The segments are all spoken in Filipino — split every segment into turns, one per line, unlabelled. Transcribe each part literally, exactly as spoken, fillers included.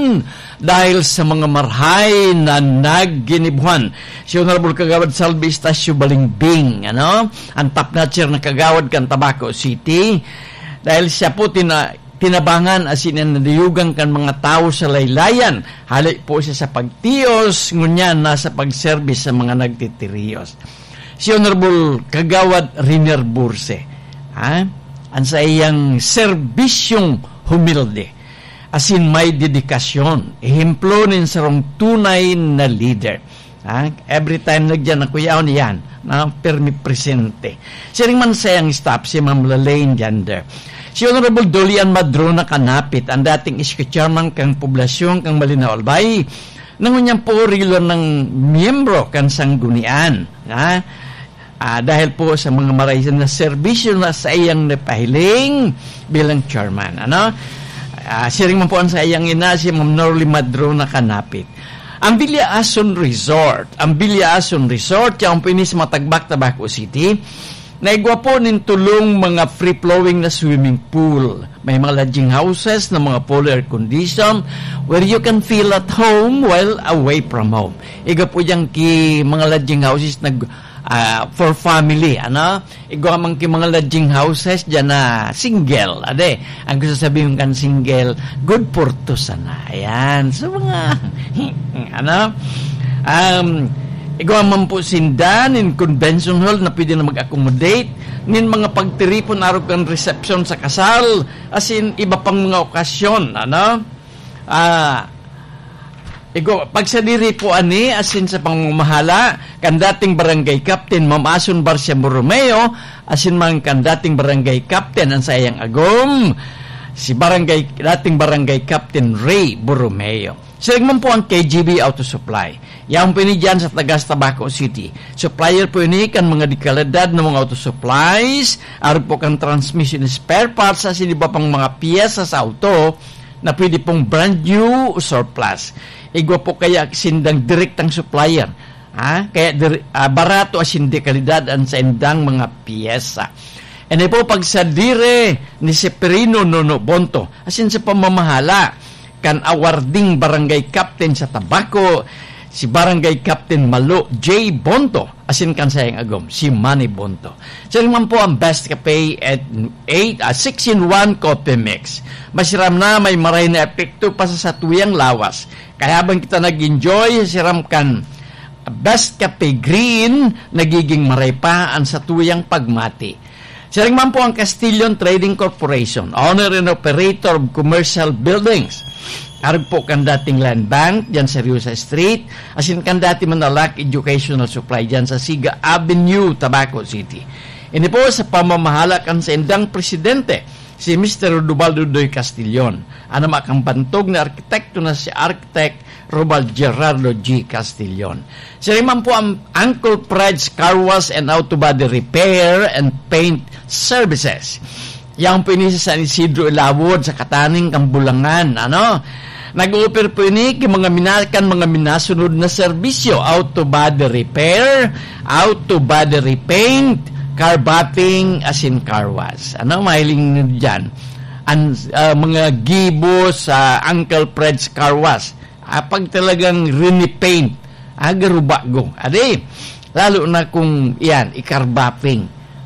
Panginoon dahil sa mga marhay na nagginibuhan. Si Honorable Kagawad Salvi Estacio Balingbing, ano? Ang top notcher na kagawad kan Tabaco City. Dahil siya po tina, tinabangan as in nadiyugang kan mga tao sa laylayan. Hali po siya sa pagtiyos, ngunyan nasa pagservice sa mga nagtitiriyos. Si Honorable Kagawad Riner Burse, ha? Ang sa iyang serbisyong humilde, asin may dedikasyon, ehemplo nin sarong tunay na leader. Ha? Every time nagyan ako yaon yan, na permi presente. Siring man sayang stop si Ma'am Lalaine Jander. Si Honorable Dolian Madrona Kanapit, ang dating iska chairman kang poblasyon kang Malinaw Albay, nangunyang po rilo ng miyembro kan sanggunian. Ha? Ah, dahil po sa mga maraisan na serbisyo na sa iyang napahiling bilang chairman. Ano? Ah, siring man po ang sa iyang ina, si Ma'am Norly Madrona Kanapit. Ang Villa Ason Resort, ang Villa Ason Resort, yung pinis Matagbak, Tabaco City, naigwa po nin tulong mga free-flowing na swimming pool. May mga lodging houses na mga full air condition where you can feel at home while away from home. Iga po yung ki mga lodging houses na Uh, for family, ano? Igwa man ki mga lodging houses dyan na single, ade. Ang gusto sabihin kan single, good for two sana. Ayan. So, mga, ano? Um, igwa man po sindan in convention hall na pwede na mag-accommodate nin mga pagtiripon araw kan reception sa kasal, as in, iba pang mga okasyon, ano? Ah, uh, Igo, pagsadiri po ani, asin sa pangmamahala, kan dating barangay captain, Ma'am Asun Barcia Borromeo, asin man kan dating barangay captain, ang sayang agom, si barangay, dating barangay captain Ray Borromeo. Siligman po ang K G B Auto Supply. Yang pinidyan sa Tagas, Tabaco City. Supplier po ini kan mga dikaladad ng mga auto supplies, araw po kan transmission spare parts, asin iba pang mga piyesa sa auto, na pwede pong brand new o surplus. Igwa po kaya sindang direktang supplier. Ha? Kaya uh, barato as hindi kalidad ang sa indang mga piyesa. And po pagsadire ni Seperino Nono Bonto, asin sa pamamahala, kan awarding barangay captain sa Tabaco, si barangay captain Malo J. Bonto, asin kan sayang agom, si Manny Bonto. So naman po ang best cafe at eight, uh, six in one coffee mix. Masiram na, may maray na epekto pa sa satuyang lawas. Kaya habang kita nag-enjoy, siram kan best cafe green, nagiging maray pa ang satuyang pagmati. Siring man po ang Castillon Trading Corporation, owner and operator of commercial buildings. Arib po kan dating land bank dyan sa Riusa Street, asin kan dati Manalak Educational Supply dyan sa Siga Avenue, Tabaco City. Ini po sa pamamahala kan sa indang presidente, si Mister Rodobaldo Doy Castillon. Ano makang bantog na arkitekto na si Architect Robal Gerardo G. Castillon. Siya naman po ang Uncle Fred's Car Wash and Auto Body Repair and Paint Services. Yang pinisa sa Isidro Ilawod sa Kataning, Kambulangan. Ano? Nag-offer po ini kay mga minakan, mga minasunod na serbisyo. Auto Body Repair, Auto Body Repaint, car batting, as in car wash. Ano? Mahiling nyo dyan. An, uh, mga gibo sa Uncle Fred's Car Wash. Uh, pag talagang rinipaint, agarubago. Adi, lalo na kung yan, ikarbapping,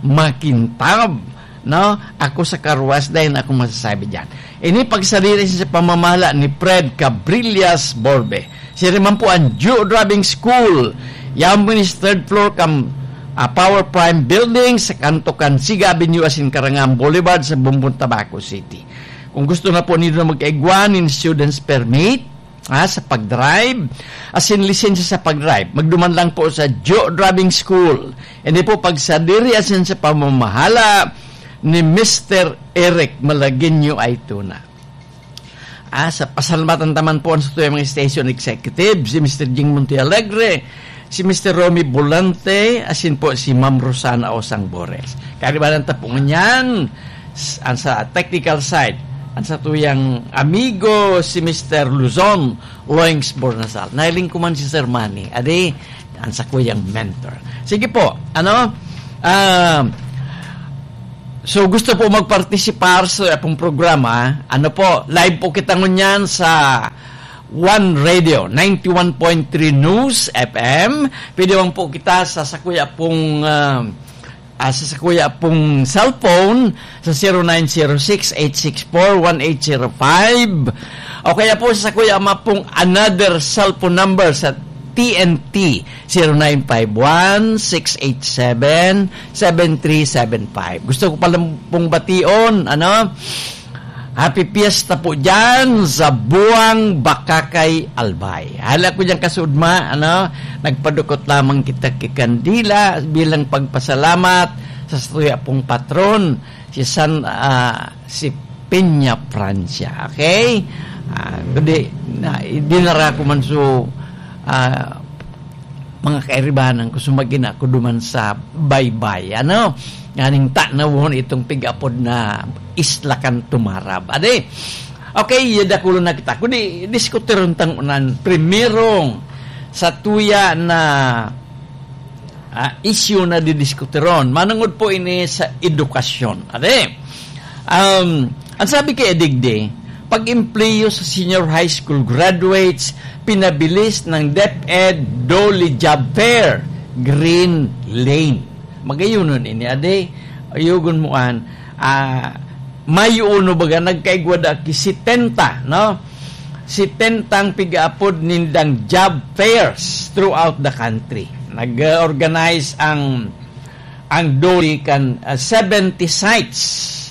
makintab. No, ako sa car wash dahil ako masasabi dyan. Ini pagsaliri sa pamamahala ni Fred Cabrillas Borbe. Siya naman po ang Joe Driving School. Yan po ni third floor kam uh, Power Prime Building sa Kantokan Siga Avenue asin Karangam Boulevard sa Bumbun, Tabaco City. Kung gusto na po nito mag-egwan in student's permit, ah, sa pag-drive, asin lisensya sa pag-drive, magduman lang po sa Joe Driving School. Ini po pagsaliri asin sa pamamahala ni Mister Eric Malagueño Aituna. Ah, sa pasalamatan taman po sa tuyang mga station executive, si Mister Jing Montealegre, si Mister Romy Bolante, asin po si Ma'am Rosana Osang Bores. Kalibanan tapungan yan, ang sa technical side, ang sa tuyang amigo, si Mister Luzon Loings Bornasal. Nailing ko man si Sir Manny, adi, ang sa kuyang mentor. Sige po, ano, ah, uh, so, gusto po magpartisipar sa pong programa. Ano po, live po kita ngunyan sa One Radio, ninety-one point three News F M. Pwede bang po kita sa sakuya pong uh, uh, sa sakuya pong cellphone sa zero nine zero six, eight six four, one eight zero five o kaya po sa sakuya ma pong another cellphone number sa T N T zero nine five one, six eight seven, seven three seven five. Gusto ko pala pong bation, ano? Happy Fiesta po dyan sa Buwang Bakakay Albay. Hala ko dyan kasudma, ano, nagpadukot lamang kita kay Kandila bilang pagpasalamat sa tuya pong patron, si San, uh, si Peña Francia. Okay? Uh, kundi, na, dinara ko man so, uh, mga kairibanan ko sumagin ako duman sa baybay, ano? Nganing ta na won itong pigapod na islakan tumarab. Ade, okay, yada kulo na kita. Kundi, diskutiron tang unan, primerong sa tuya na uh, issue na didiskutiron. Manungod po ini sa edukasyon. Ade, um, ang sabi kay Edigde, pag-empleyo sa senior high school graduates, pinabilis ng DepEd Dole Job Fair, Green Lane. Magayunon ini ade ayugon mo an uh, mayuno baga nagkaigwada ki sitenta no sitentang pigaapod nindang job fairs throughout the country. Nag-organize ang ang Dole kan uh, seventy sites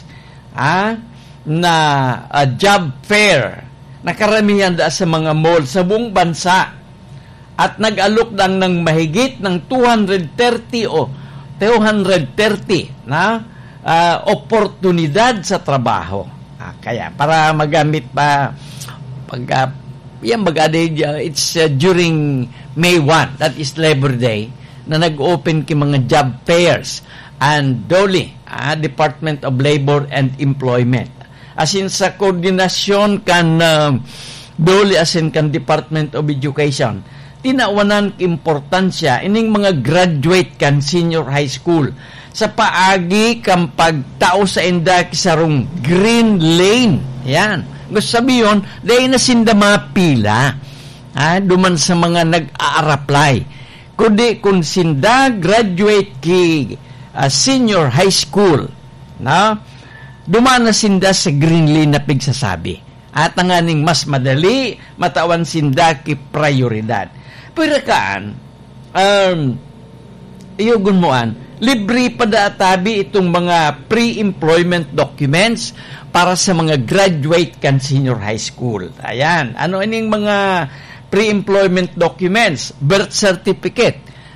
ah na uh, job fair nakaramihan da sa mga mall sa buong bansa at nag-alok lang ng mahigit ng two hundred thirty o two hundred thirty na uh, oportunidad sa trabaho. Ah, kaya para magamit pa pag uh, yan bagay uh, it's uh, during May first, that is Labor Day, na nag-open ki mga job fairs and Dole, uh, Department of Labor and Employment. As in sa koordinasyon kan uh, Dole as in kan Department of Education, tinawanan importansya ining mga graduate kan senior high school sa paagi kang pagtao sa inda kisarong green lane. Yan. Gusto sabihin, dahil na sinda mapila ha, duman sa mga nag-a-apply. Kundi kung sinda graduate ki uh, senior high school, na duman na sinda sa green lane na pigsasabi. At ang aning mas madali, matawan sinda ki prioridad. Pero kaan, um, iyugon mo an, libre pa daatabi itong mga pre-employment documents para sa mga graduate kan senior high school. Ayan, ano ining mga pre-employment documents? Birth certificate,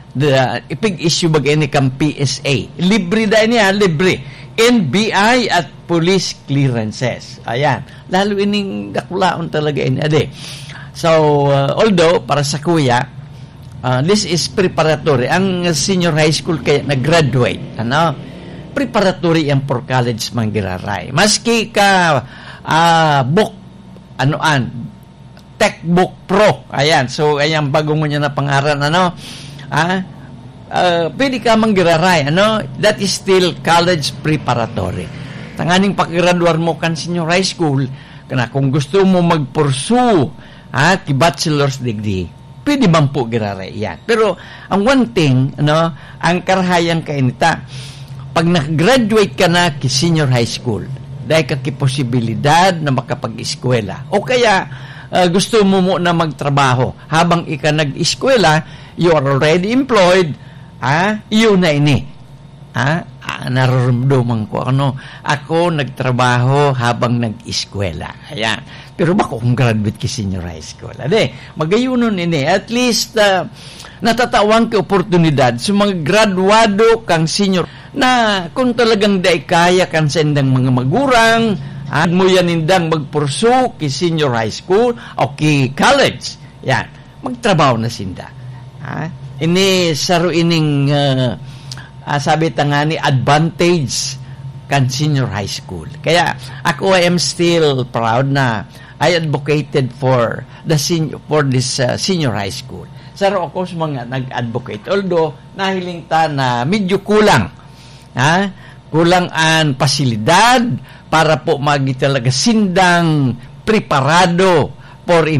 the ipig-issue bagay ni kang P S A. Libre da niya, libre. N B I at police clearances. Ayan, lalo ining dakulaon talaga ini ade. So, uh, although, para sa kuya, uh, this is preparatory. Ang senior high school kaya nag-graduate, ano? Preparatory yan for college manggiraray. Maski ka uh, book, anoan, tech book pro. Ayan, so, ayan, bago mo niya na pangaran, ano? Ah, uh, pwede ka manggiraray, ano? That is still college preparatory. Tanganing pakigraduar mo kan senior high school, kana kung gusto mo mag-pursue at bachelor's degree, pwede bang po giraray yan. Pero, ang one thing, ano, ang karahayang kainita, pag nag-graduate ka na ki senior high school, dahil ka ki posibilidad na makapag-eskwela, o kaya, uh, gusto mo mo na magtrabaho, habang ika nag-eskwela, you are already employed, ah, yun na ini. Ah, ah, nararamdaman ko, ano, ako nagtrabaho habang nag-eskwela. Ayan. Pero bako kung graduate ki senior high school? Ade, magayunon ini. At least, uh, natatawang ki oportunidad sa mga graduado kang senior na kung talagang day kaya kan sa indang mga magurang, at mo yan indang magpursu ki senior high school o ki college. Yan. Magtrabaho na sinda. Ha? Ini, saro ining, uh, uh, sabi tanga ni, advantage kan senior high school. Kaya, ako I am still proud na I advocated for the senior, for this uh, senior high school. Saro ako sa mga nag-advocate. Although, nahiling ta na medyo kulang. Ha? Kulang ang pasilidad para po magi talaga sindang preparado for